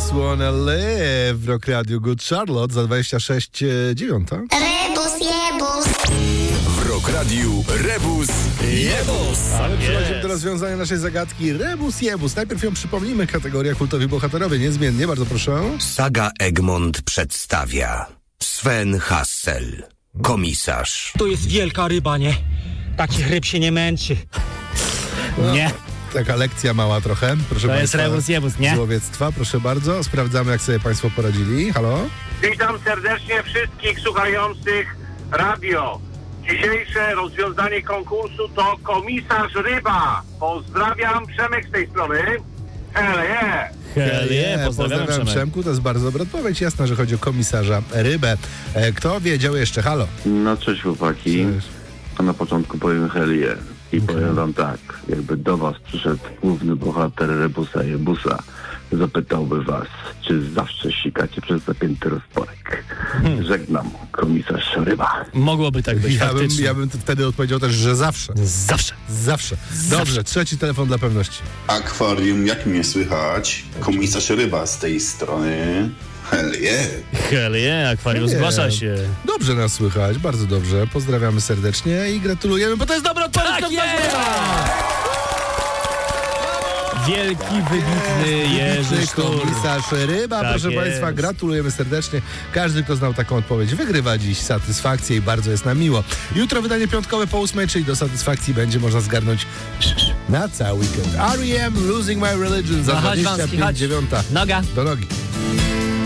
Just Wanna Live w Rock Radio Good Charlotte za 26,9. Rebus jebus. W Rock Radiu Rebus Jebus. Ale przechodzimy do rozwiązania naszej zagadki Rebus Jebus. Najpierw ją przypomnijmy. Kategoria kultowi bohaterowie. Niezmiennie, bardzo proszę. Saga Egmont przedstawia Sven Hassel, komisarz. To jest wielka ryba, nie? Takich ryb się nie męczy. Nie. Taka lekcja mała trochę. Proszę To jest państwa, rebus jebus, nie? z łowiectwa. Proszę bardzo. Sprawdzamy, jak sobie państwo poradzili. Halo? Witam serdecznie wszystkich słuchających radio. Dzisiejsze rozwiązanie konkursu to komisarz ryba. Pozdrawiam, Przemek z tej strony. Hell yeah! Hell yeah, pozdrawiam Przemku. To jest bardzo dobra odpowiedź. Jasne, że chodzi o komisarza rybę. Kto wiedział jeszcze? Halo? No cześć chłopaki, Cześć. a na początku powiem Helię i powiem wam tak, jakby do was przyszedł główny bohater Rebusa Jebusa, zapytałby was, czy zawsze sikacie przez zapięty rozporek. Żegnam, komisarz ryba. Mogłoby tak być, faktycznie. Ja bym wtedy odpowiedział też, że zawsze. Zawsze. Zawsze. Dobrze, trzeci telefon dla pewności. Akwarium, jak mnie słychać? Komisarz ryba z tej strony. Hell yeah. Hell yeah, akwarium zgłasza się. Dobrze nas słychać, bardzo dobrze. Pozdrawiamy serdecznie i gratulujemy, bo to jest dobra odpowiedź. Tak Wielki, wybitny Jerzy Sztur. Komisarz ryba, Tak proszę jest. państwa, gratulujemy serdecznie. Każdy, kto znał taką odpowiedź, wygrywa dziś satysfakcję i bardzo jest nam miło. Jutro wydanie piątkowe po 8, czyli do satysfakcji będzie można zgarnąć na cały weekend. R.E.M. Losing My Religion za No chodź, Wąski, chodź. 25,9. Noga. Do nogi.